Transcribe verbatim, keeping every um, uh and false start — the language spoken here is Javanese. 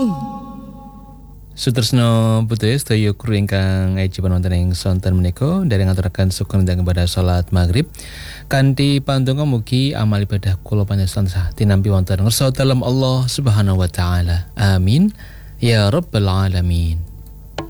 Sutresno putu sedaya kru ingkang ejiban wonten ing sonten menika dereng ngaturaken syukur dhateng kepada salat maghrib kanthi pandonga mugi amal ibadah kula panjenengan tansah tinampi wonten ngarsa dalem Allah Subhanahu wa taala. Amin ya rabbal alamin.